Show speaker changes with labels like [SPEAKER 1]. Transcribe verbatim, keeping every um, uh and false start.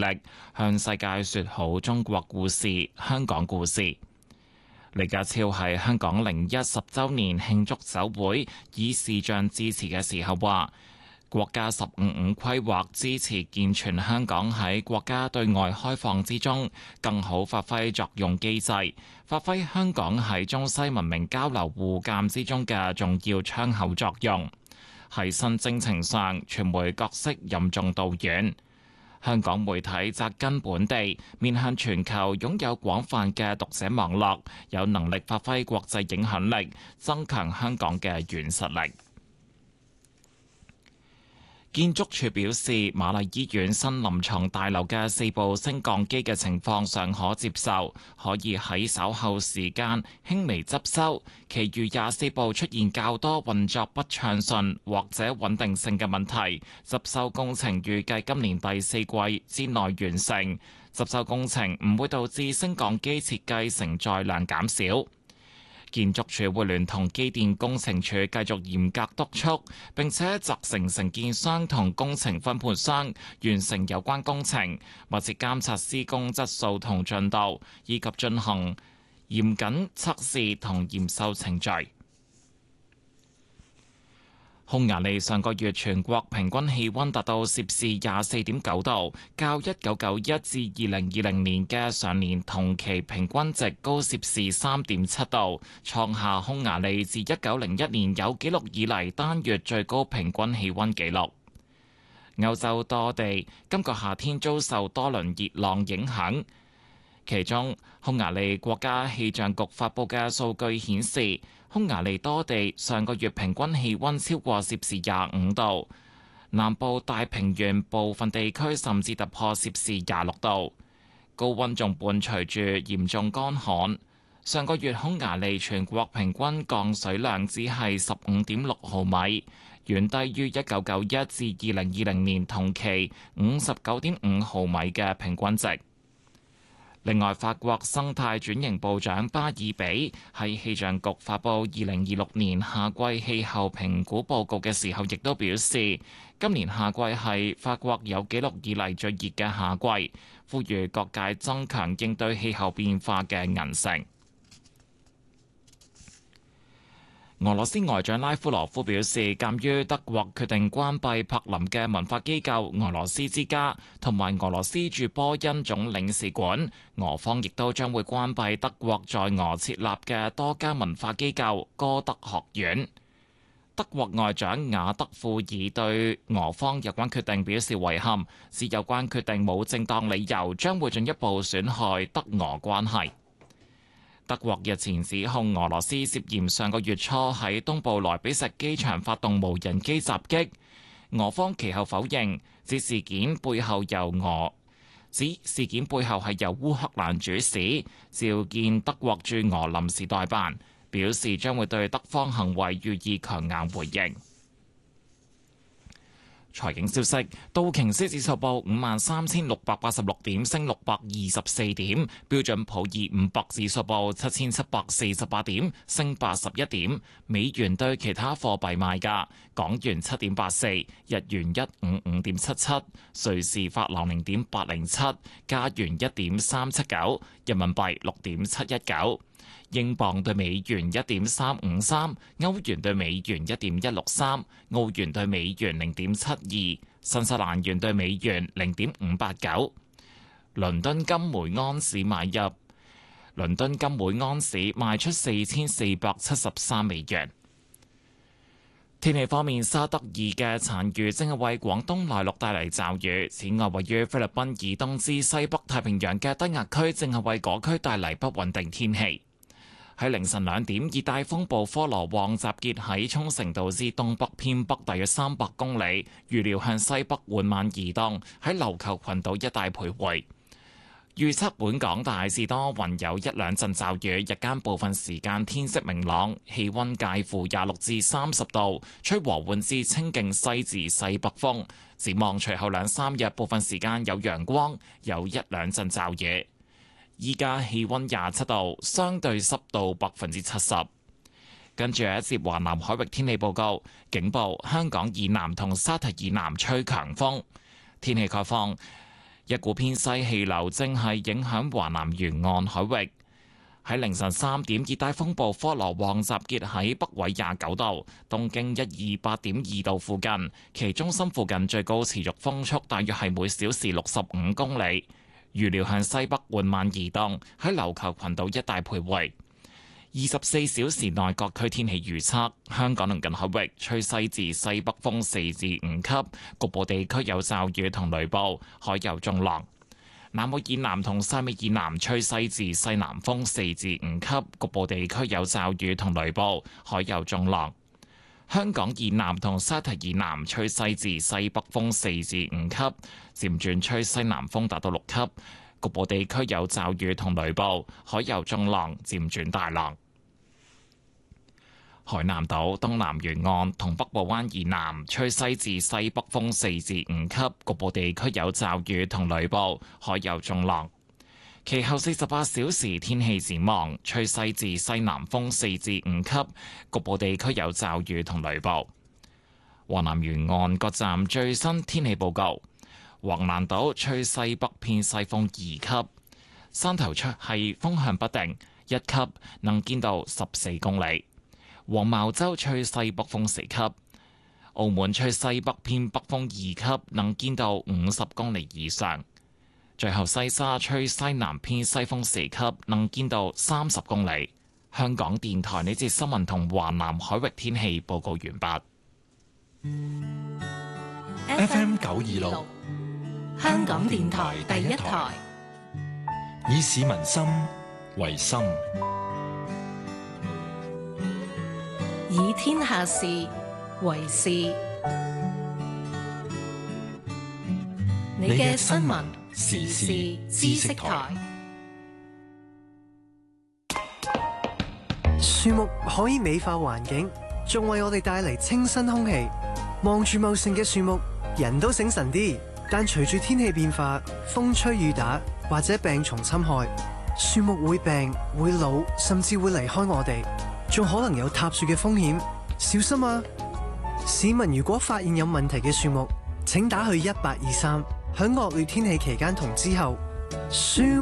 [SPEAKER 1] 力，向世界說好中國故事、香港故事。李家超喺香港零一十週年慶祝酒會以視像致辭嘅時候話，國家十五五規劃支持健全香港喺國家對外開放之中更好發揮作用機制，發揮香港喺中西文明交流互鑑之中嘅重要窗口作用。喺新征程上，傳媒角色任重道遠。香港媒體扎根本地，面向全球，擁有廣泛嘅讀者網絡，有能力發揮國際影響力，增強香港嘅軟實力。建築署表示，瑪麗醫院新臨床大樓嘅四部升降機嘅情況尚可接受，可以喺稍後時間輕微執修。其餘廿四部出現較多運作不暢順或者穩定性嘅問題，執修工程預計今年第四季之內完成。執修工程唔會導致升降機設計承載量減少。建築署會聯同機電工程署繼續嚴格督促，並且責成承建商同工程分判商完成有關工程，密切監察施工質素同進度，以及進行嚴謹測試同驗收程序。匈牙利上個月全國平均氣溫達到攝氏廿四點九度，較一九九一至二零二零年嘅上年同期平均值高攝氏三點七度，創下匈牙利自一九零一年有紀錄以嚟單月最高平均氣溫紀錄。歐洲多地今個夏天遭受多輪熱浪影響，其中匈牙利國家氣象局發布嘅數據顯示，匈牙利多地上個月平均氣溫超過攝氏廿五度，南部大平原部分地區甚至突破攝氏廿六度，高溫仲伴隨住嚴重乾旱。上個月匈牙利全國平均降水量只係十五點六毫米，遠低於一九九一至二零二零年同期五十九點五毫米嘅平均值。另外，法國生態轉型部長巴爾比喺氣象局發布二零二六年夏季氣候評估報告嘅時候，亦都表示，今年夏季係法國有紀錄以嚟最熱嘅夏季，呼籲各界增強應對氣候變化嘅韌性。俄羅斯外長拉夫羅夫表示，鑑於德國決定關閉柏林嘅文化機構俄羅斯之家同埋俄羅斯駐波恩總領事館，俄方亦都將會關閉德國在俄設立嘅多家文化機構歌德學院。德國外長雅德庫爾對俄方有關決定表示遺憾，指有關決定冇正當理由，將會進一步損害德俄關係。德國日前指控俄羅斯涉嫌上個月初喺東部萊比錫機場發動無人機襲擊，俄方其後否認，指事件背後由俄指事件背後係由烏克蘭主使，召見德國駐俄臨時代辦，表示將會對德方行為予以強硬回應。財經消息，道瓊斯指數報五萬三千六百八十六點，升六百二十四點；標準普爾五百指數報七千七百四十八點，升八十一點。美元對其他貨幣賣價：港元七點八四，日元一五五點七七，瑞士法郎零點八零七，加元一點三七九，人民幣六點七一九。英鎊對美元一點三五三，歐元對美元一點一六三，澳元對美元零點七二，新西蘭元對美元零點五八九。倫敦金每安士買入，倫敦金每安士賣出四千四百七十三美元。天氣方面，沙德爾嘅殘餘正係為廣東內陸帶嚟驟雨。此外，位於菲律賓以東至西北太平洋嘅低壓區正係為嗰區帶嚟不穩定天氣。喺凌晨兩點，熱帶風暴科羅旺集結喺沖繩島之東北偏北大約三百公里，預料向西北緩慢移動，喺琉球群島一帶徘徊。預測本港大致多雲，有一兩陣驟雨，日間部分時間天色明朗，氣溫介乎廿六至三十度，吹和緩至清勁西至西北風。展望隨後兩三日，部分時間有陽光，有一兩陣驟雨。依家氣溫廿七度，相對濕度百分之七十。跟住有一節華南海域天氣報告，警報香港以南同沙堤以南吹強風。天氣概況， 一股偏西氣流正係影響華南沿岸海域。喺凌晨三點，熱帶風暴科羅旺集結喺北緯廿九度、東經一二八點二度附近，其中心附近最高持續風速大約係每小時六十五公里，預料向西北緩慢移動，喺琉球群島一帶徘徊。二十四小時內各區天氣預測：香港鄰近海域吹西至西北風四至五級，局部地區有驟雨同雷暴，海有中浪。南澳以南同汕尾以南吹西至西南風四至五級，局部地區有驟雨同雷暴，海有中浪。香港以南同沙堤以南吹西至西北風四至五級，漸轉吹西南風達到六級，局部地區有驟雨同雷暴，海有中浪，漸轉大浪。海南島東南沿岸同北部灣以南吹西至西北風四至五級，局部地區有驟雨同雷暴，海有中浪。其後四十八小時天氣展望，吹西至西南風四至五級，局部地區有驟雨同雷暴。華南沿岸各站最新天氣報告：橫瀾島吹西北偏西風二級，山頭出係風向不定一級，能見度十四公里。黃茅洲吹西北風四級，澳門吹西北偏北風二級，能見度五十公里以上。最後西沙吹西南偏西風四級，能見度三十公里。香港電台呢節新聞同華南海域天氣報告完畢。
[SPEAKER 2] F M 九二六，香港電台第一台，以市民心為心，
[SPEAKER 3] 以天下事為事。你嘅新聞時事知識台。
[SPEAKER 4] 樹木可以美化環境，仲為我哋帶嚟清新空氣。望住茂盛嘅樹木，人都醒神啲。但隨住天氣變化，風吹雨打或者病蟲侵害，樹木會病、會老，甚至會離開我哋。仲可能有塌樹嘅風險，小心啊！市民如果發現有問題嘅樹木，請打去一八二三，喺惡劣天氣期間同之後，樹